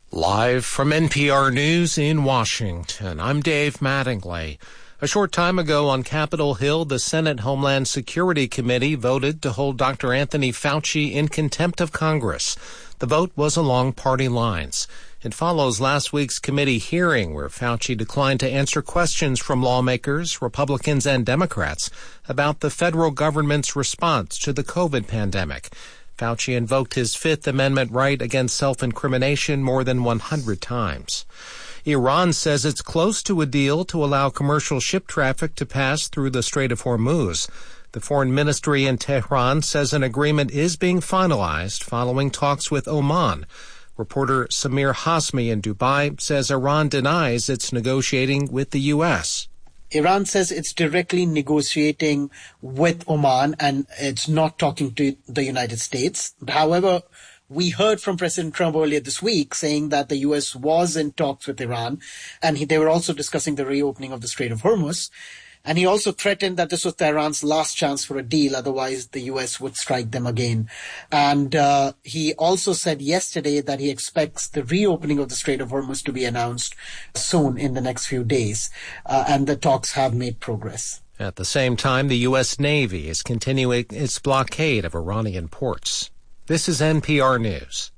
Live from NPR News in Washington, I'm Dave Mattingly. A short time ago on Capitol Hill, the Senate Homeland Security Committee voted to hold Dr. Anthony Fauci in contempt of Congress. The vote was along party lines. It follows last week's committee hearing where Fauci declined to answer questions from lawmakers, Republicans and Democrats about the federal government's response to the COVID pandemic. Fauci invoked his Fifth Amendment right against self-incrimination more than 100 times. Iran says it's close to a deal to allow commercial ship traffic to pass through the Strait of Hormuz. The foreign ministry in Tehran says an agreement is being finalized following talks with Oman. Reporter Samir Hasmi in Dubai says Iran denies it's negotiating with the U.S. Iran says it's directly negotiating with Oman and it's not talking to the United States. However, we heard from President Trump earlier this week saying that the U.S. was in talks with Iran, and they were also discussing the reopening of the Strait of Hormuz. And he also threatened that this was Tehran's last chance for a deal, otherwise the U.S. would strike them again. And he also said yesterday that he expects the reopening of the Strait of Hormuz to be announced soon in the next few days. And the talks have made progress. At the same time, the U.S. Navy is continuing its blockade of Iranian ports. This is NPR News.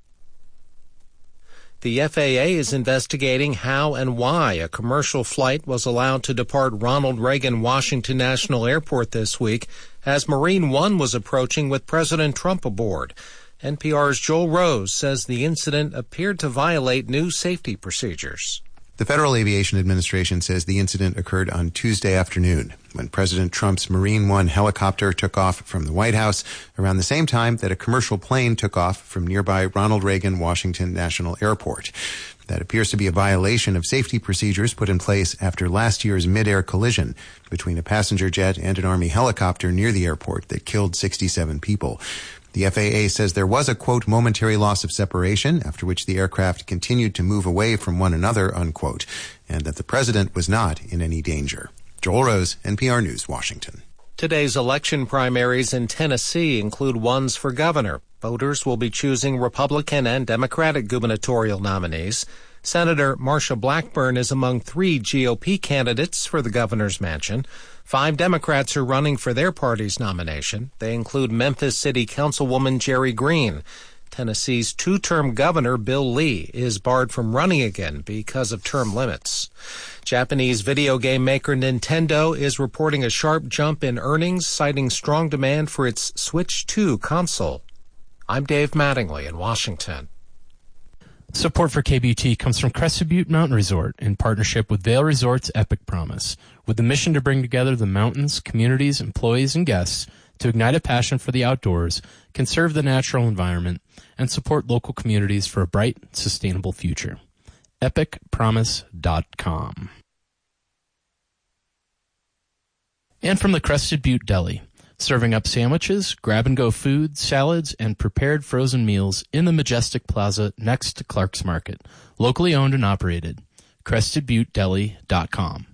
The FAA is investigating how and why a commercial flight was allowed to depart Ronald Reagan Washington National Airport this week as Marine One was approaching with President Trump aboard. NPR's Joel Rose says the incident appeared to violate new safety procedures. The Federal Aviation Administration says the incident occurred on Tuesday afternoon when President Trump's Marine One helicopter took off from the White House around the same time that a commercial plane took off from nearby Ronald Reagan Washington National Airport. That appears to be a violation of safety procedures put in place after last year's mid-air collision between a passenger jet and an Army helicopter near the airport that killed 67 people. The FAA says there was a, quote, momentary loss of separation, after which the aircraft continued to move away from one another, unquote, and that the president was not in any danger. Joel Rose, NPR News, Washington. Today's election primaries in Tennessee include ones for governor. Voters will be choosing Republican and Democratic gubernatorial nominees. Senator Marsha Blackburn is among 3 GOP candidates for the governor's mansion. 5 Democrats are running for their party's nomination. They include Memphis City Councilwoman Jerry Green. Tennessee's 2-term governor Bill Lee is barred from running again because of term limits. Japanese video game maker Nintendo is reporting a sharp jump in earnings, citing strong demand for its Switch 2 console. I'm Dave Mattingly in Washington. Support for KBT comes from Crested Butte Mountain Resort in partnership with Vail Resort's Epic Promise, with the mission to bring together the mountains, communities, employees, and guests to ignite a passion for the outdoors, conserve the natural environment, and support local communities for a bright, sustainable future. EpicPromise.com. And from the Crested Butte Deli, serving up sandwiches, grab-and-go food, salads, and prepared frozen meals in the Majestic Plaza next to Clark's Market. Locally owned and operated. CrestedButteDeli.com.